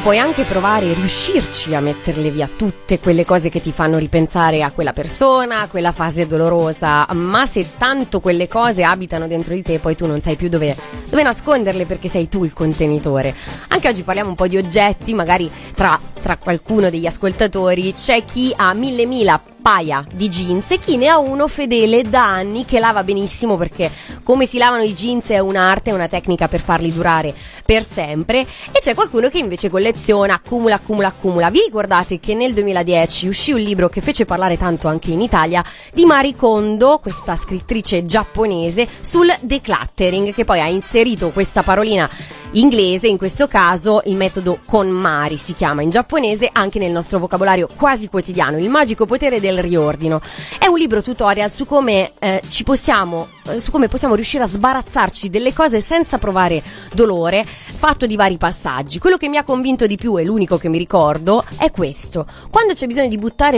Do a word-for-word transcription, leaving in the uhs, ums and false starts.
puoi anche provare, riuscirci a metterle via tutte quelle cose che ti fanno ripensare a quella persona, a quella fase dolorosa, ma se tanto quelle cose abitano dentro di te, poi tu non sai più dove, dove nasconderle, perché sei tu il contenitore. Anche oggi parliamo un po' di oggetti, magari tra, tra qualcuno degli ascoltatori c'è chi ha mille mila paia di jeans e chi ne ha uno fedele da anni che lava benissimo, perché come si lavano i jeans è un'arte, è una tecnica per farli durare per sempre. E c'è qualcuno che invece colleziona, accumula, accumula, accumula. Vi ricordate che nel duemiladieci uscì un libro che fece parlare tanto anche in Italia di Marie Kondo, questa scrittrice giapponese, sul decluttering, che poi ha inserito questa parolina inglese, in questo caso il metodo KonMari si chiama in giapponese, anche nel nostro vocabolario quasi quotidiano, il magico potere del riordino. È un libro tutorial su come eh, ci possiamo eh, su come possiamo riuscire a sbarazzarci delle cose senza provare dolore, fatto di vari passaggi. Quello che mi ha convinto di più, e l'unico che mi ricordo, è questo: quando c'è bisogno di buttare